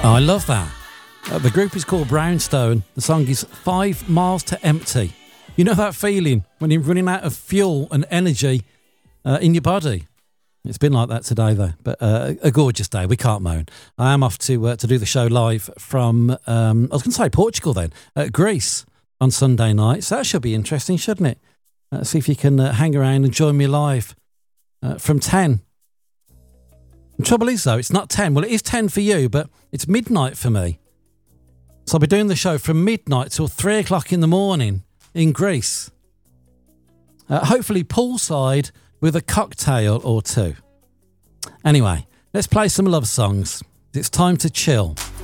Oh, I love that. The group is called Brownstone. The song is 5 Miles to Empty. You know that feeling when you're running out of fuel and energy in your body? It's been like that today, though, but a gorgeous day. We can't moan. I am off to do the show live from, I was going to say Portugal then, Greece on Sunday night. So that should be interesting, shouldn't it? See if you can hang around and join me live from 10. The trouble is, though, it's not 10. Well, it is 10 for you, but it's midnight for me. So I'll be doing the show from midnight till 3 o'clock in the morning in Greece. Hopefully poolside with a cocktail or two. Anyway, let's play some love songs. It's time to chill.